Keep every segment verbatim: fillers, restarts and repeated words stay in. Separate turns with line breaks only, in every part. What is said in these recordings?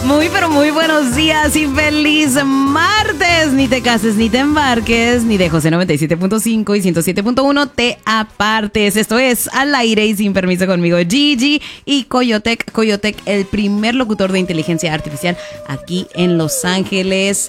Muy, pero muy buenos días y feliz martes. Ni te cases, ni te embarques, ni de José noventa y siete punto cinco y ciento siete punto uno te apartes. Esto es Al Aire y Sin Permiso conmigo, Gigi y Coyotec. Coyotec, el primer locutor de inteligencia artificial aquí en Los Ángeles.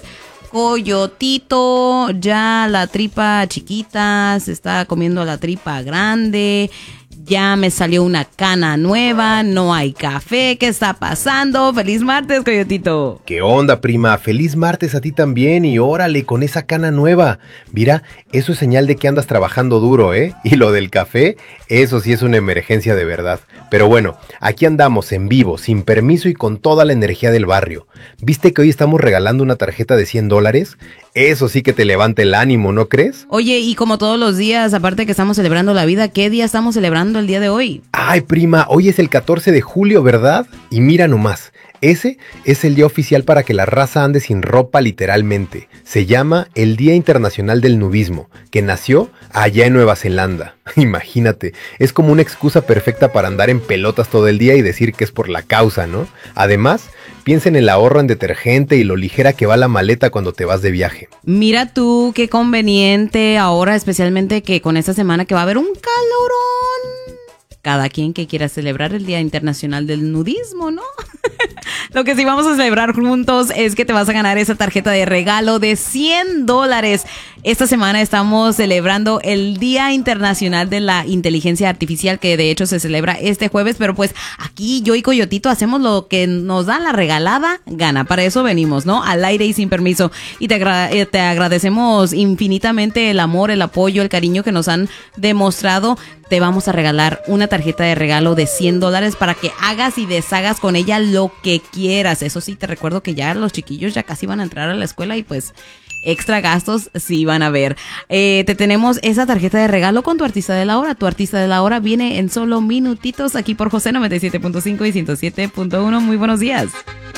Coyotito, ya la tripa chiquita se está comiendo la tripa grande. Ya me salió una cana nueva, no hay café, ¿qué está pasando? ¡Feliz martes, Coyotito!
¿Qué onda, prima? Feliz martes a ti también y órale con esa cana nueva. Mira, eso es señal de que andas trabajando duro, ¿eh? Y lo del café, eso sí es una emergencia de verdad. Pero bueno, aquí andamos en vivo, sin permiso y con toda la energía del barrio. ¿Viste que hoy estamos regalando una tarjeta de cien dólares? Eso sí que te levanta el ánimo, ¿no crees?
Oye, y como todos los días, aparte que estamos celebrando la vida, ¿qué día estamos celebrando el día de hoy?
Ay, prima, hoy es el catorce de julio, ¿verdad? Y mira nomás, ese es el día oficial para que la raza ande sin ropa literalmente. Se llama el Día Internacional del Nudismo, que nació allá en Nueva Zelanda. Imagínate, es como una excusa perfecta para andar en pelotas todo el día y decir que es por la causa, ¿no? Además, piensa en el ahorro en detergente y lo ligera que va la maleta cuando te vas de viaje.
Mira tú, qué conveniente ahora, especialmente que con esta semana que va a haber un calorón. Cada quien que quiera celebrar el Día Internacional del Nudismo, ¿no? Lo que sí vamos a celebrar juntos es que te vas a ganar esa tarjeta de regalo de cien dólares. Esta semana estamos celebrando el Día Internacional de la Inteligencia Artificial, que de hecho se celebra este jueves, pero pues aquí yo y Coyotito hacemos lo que nos da la regalada gana. Para eso venimos, ¿no? Al aire y sin permiso. Y te, agra- te agradecemos infinitamente el amor, el apoyo, el cariño que nos han demostrado. Te vamos a regalar una tarjeta de regalo de cien dólares para que hagas y deshagas con ella lo que quieras. Eso sí, te recuerdo que ya los chiquillos ya casi van a entrar a la escuela y pues extra gastos sí van a haber. Eh, te tenemos esa tarjeta de regalo con tu artista de la hora. Tu artista de la hora viene en solo minutitos aquí por José noventa y siete punto cinco y ciento siete punto uno. Muy buenos días.